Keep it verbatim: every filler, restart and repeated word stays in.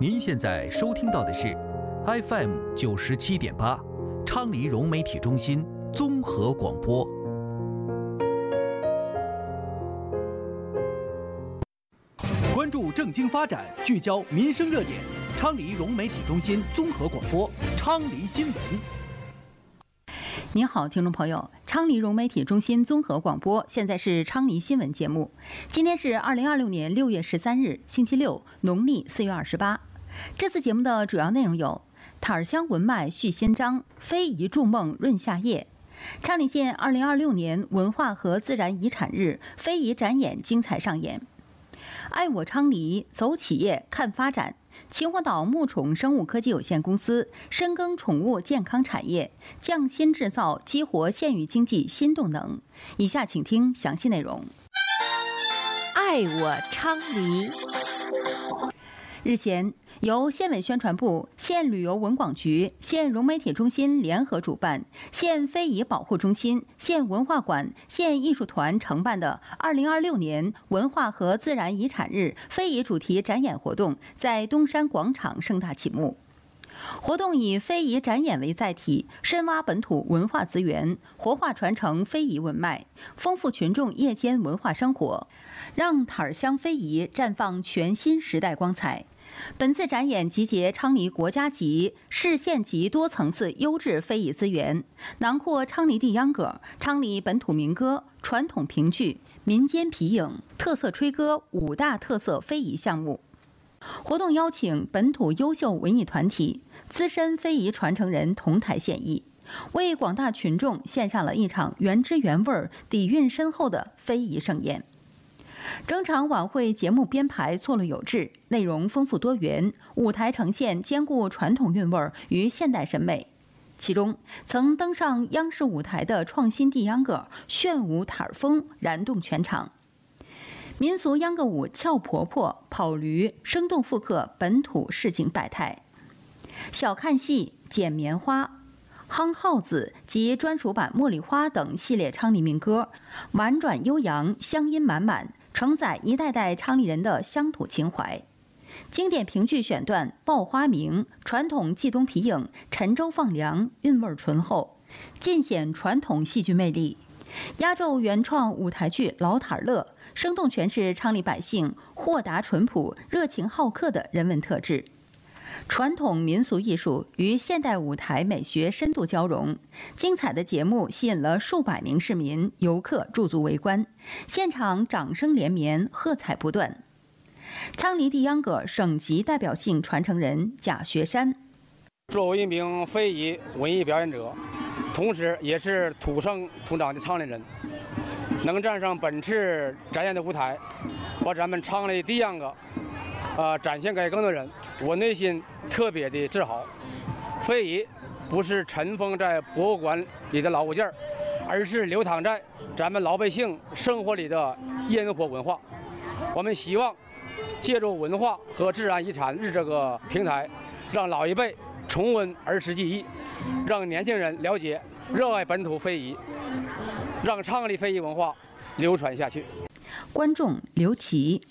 您现在收听到的是 F M 九十七点八，昌黎融媒体中心综合广播。关注政经发展，聚焦民生热点，昌黎融媒体中心综合广播，昌黎新闻。 您好，听众朋友，昌黎融媒体中心综合广播，现在是昌黎新闻节目。今天是二零二六年六月十三日，星期六，农历四月二十八。这次节目的主要内容有：塔儿乡文脉续新章，非遗筑梦润夏夜；昌黎县二零二六年文化和自然遗产日非遗展演精彩上演；爱我昌黎，走企业看发展。秦皇岛牧宠生物科技有限公司深耕宠物健康产业，匠心制造，激活县域经济新动能。以下请听详细内容。 爱我昌黎。 日前，由县委宣传部、县旅游文广局、县融媒体中心联合主办，县非遗保护中心、县文化馆、县艺术团承办的二零二六年文化和自然遗产日非遗主题展演活动在东山广场盛大启幕。活动以非遗展演为载体，深挖本土文化资源，活化传承非遗文脉，丰富群众夜间文化生活，让塔儿乡非遗绽放全新时代光彩。本次展演集结昌黎国家级、市县级多层次优质非遗资源，囊括昌黎地秧歌、昌黎本土民歌、传统评剧、民间皮影、特色吹歌五大特色非遗项目。活动邀请本土优秀文艺团体、资深非遗传承人同台献艺，为广大群众献上了一场原汁原味、底蕴深厚的非遗盛宴。整场晚会节目编排错落有致，内容丰富多元，舞台呈现兼顾传统韵味与现代审美。其中，曾登上央视舞台的创新地秧歌炫舞塔儿风燃动全场。民俗秧歌舞俏婆婆、跑驴生动复刻本土市井百态，小看戏、剪棉花、夯号子及专属版茉莉花等系列昌黎民歌，婉转悠扬，乡音满满，承载一代代昌黎人的乡土情怀。经典评剧选段《报花名》，传统冀东皮影，沉舟放粮，韵味醇厚，尽显传统戏剧魅力。压轴原创舞台剧《老塔儿乐》，生动诠释昌黎百姓豁达淳朴、热情好客的人文特质。传统民俗艺术与现代舞台美学深度交融，精彩的节目吸引了数百名市民、游客驻足围观，现场掌声连绵，喝彩不断。昌黎地秧歌省级代表性传承人贾学山， 作为一名非遗文艺表演者，同时也是土生土长的昌黎人，能站上本次展演的舞台，把咱们昌黎地秧歌呃，展现给更多人，我内心特别的自豪。非遗不是尘封在博物馆里的老物件，而是流淌在咱们老百姓生活里的烟火文化。我们希望借助文化和自然遗产日这个平台，让老一辈重温儿时记忆，让年轻人了解、热爱本土非遗，让昌黎非遗文化流传下去。 观众刘琦。